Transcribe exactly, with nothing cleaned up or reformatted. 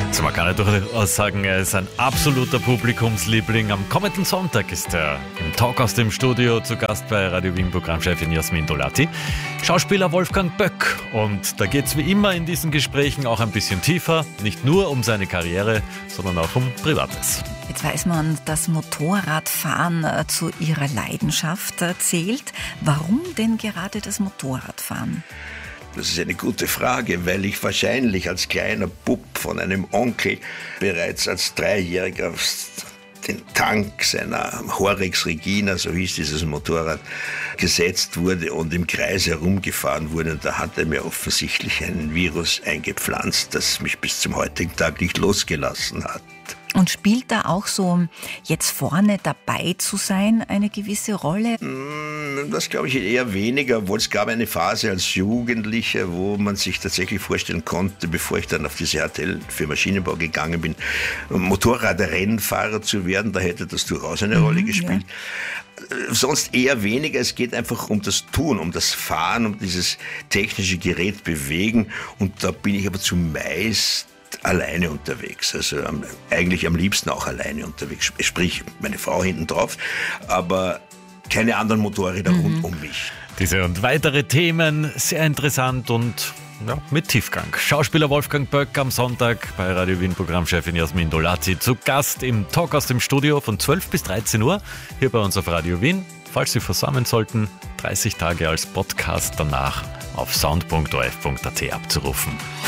Also man kann ja durchaus sagen, er ist ein absoluter Publikumsliebling. Am kommenden Sonntag ist er im Talk aus dem Studio zu Gast bei Radio Wien Programmchefin Jasmin Dolati. Schauspieler Wolfgang Böck. Und da geht es wie immer in diesen Gesprächen auch ein bisschen tiefer. Nicht nur um seine Karriere, sondern auch um Privates. Jetzt weiß man, dass Motorradfahren zu Ihrer Leidenschaft zählt. Warum denn gerade das Motorradfahren? Das ist eine gute Frage, weil ich wahrscheinlich als kleiner Bub von einem Onkel bereits als Dreijähriger auf den Tank seiner Horex Regina, so hieß dieses Motorrad, gesetzt wurde und im Kreis herumgefahren wurde. Und da hat er mir offensichtlich ein Virus eingepflanzt, das mich bis zum heutigen Tag nicht losgelassen hat. Und spielt da auch so, jetzt vorne dabei zu sein, eine gewisse Rolle? Das glaube ich eher weniger, obwohl es gab eine Phase als Jugendlicher, wo man sich tatsächlich vorstellen konnte, bevor ich dann auf diese H T L für Maschinenbau gegangen bin, Motorradrennfahrer zu werden. Da hätte das durchaus eine mhm, Rolle gespielt. Ja. Sonst eher weniger. Es geht einfach um das Tun, um das Fahren, um dieses technische Gerät bewegen. Und da bin ich aber zumeist alleine unterwegs, also am, eigentlich am liebsten auch alleine unterwegs, sprich meine Frau hinten drauf, aber keine anderen Motorräder mhm. rund um mich. Diese und weitere Themen, sehr interessant und ja, mit Tiefgang. Schauspieler Wolfgang Böck am Sonntag bei Radio Wien Programmchefin Jasmin Dolati zu Gast im Talk aus dem Studio von zwölf bis dreizehn Uhr hier bei uns auf Radio Wien. Falls Sie versammeln sollten, dreißig Tage als Podcast danach auf sound punkt o r f punkt a t abzurufen.